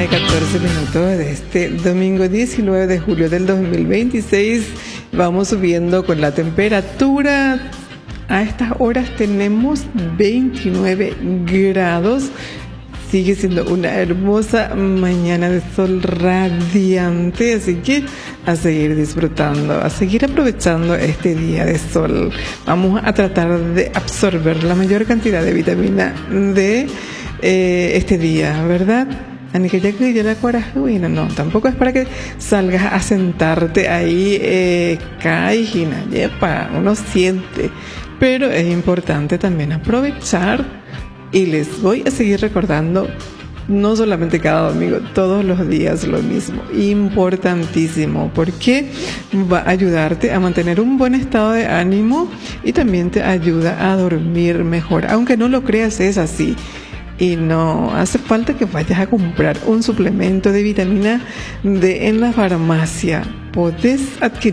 1:14 de este domingo 19 de julio del 2026. Vamos subiendo con la temperatura. A estas horas tenemos 29 grados. Sigue siendo una hermosa mañana de sol radiante, así que a seguir disfrutando, a seguir aprovechando este día de sol. Vamos a tratar de absorber la mayor cantidad de vitamina D este día, ¿verdad? No, tampoco es para que salgas a sentarte ahí, uno siente, pero es importante también aprovechar. Y les voy a seguir recordando, no solamente cada domingo, todos los días lo mismo. Importantísimo, porque va a ayudarte a mantener un buen estado de ánimo y también te ayuda a dormir mejor. Aunque no lo creas, es así. Y no hace falta que vayas a comprar un suplemento de vitamina D en la farmacia. Podés adquirir